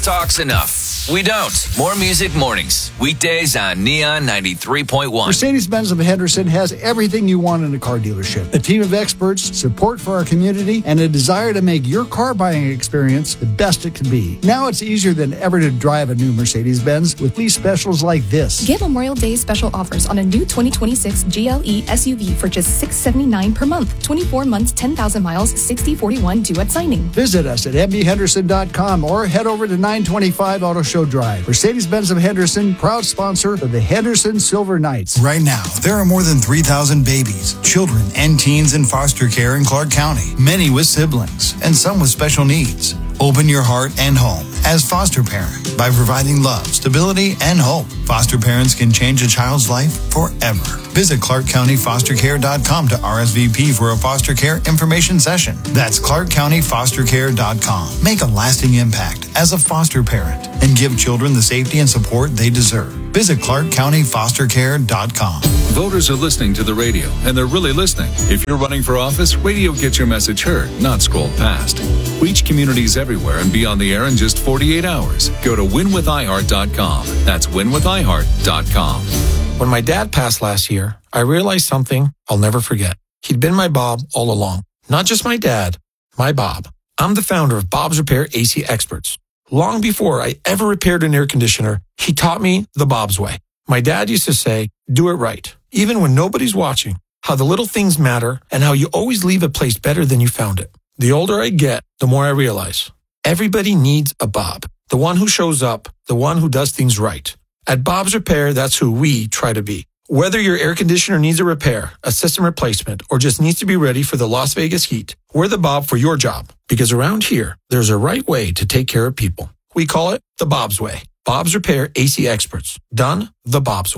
talks enough. We don't. More Music Mornings. Weekdays on Neon 93.1. Mercedes-Benz of Henderson has everything you want in a car dealership. A team of experts, support for our community, and a desire to make your car buying experience the best it can be. Now it's easier than ever to drive a new Mercedes-Benz with lease specials like this. Get Memorial Day special offers on a new 2026 GLE SUV for just $679 per month. 24 months, 10,000 miles, 6041 due at signing. Visit us at mbhenderson.com or head over to 925 Auto Show Drive. Mercedes-Benz of Henderson, proud sponsor of the Henderson Silver Knights. Right now, there are more than 3,000 babies, children, and teens in foster care in Clark County, many with siblings and some with special needs. Open your heart and home as foster parent by providing love, stability, and hope. Foster parents can change a child's life forever. Visit ClarkCountyFosterCare.com to RSVP for a foster care information session. That's ClarkCountyFosterCare.com. Make a lasting impact as a foster parent and give children the safety and support they deserve. Visit ClarkCountyFosterCare.com. Voters are listening to the radio, and they're really listening. If you're running for office, radio gets your message heard, not scrolled past. Reach communities everywhere and be on the air in just 48 hours. Go to winwithiheart.com. That's winwithiheart.com. When my dad passed last year, I realized something I'll never forget. He'd been my Bob all along. Not just my dad, my Bob. I'm the founder of Bob's Repair AC Experts. Long before I ever repaired an air conditioner, he taught me the Bob's way. My dad used to say, do it right, even when nobody's watching, how the little things matter and how you always leave a place better than you found it. The older I get, the more I realize everybody needs a Bob, the one who shows up, the one who does things right. At Bob's Repair, that's who we try to be. Whether your air conditioner needs a repair, a system replacement, or just needs to be ready for the Las Vegas heat, we're the Bob for your job. Because around here, there's a right way to take care of people. We call it the Bob's way. Bob's Repair AC Experts. Done the Bob's way.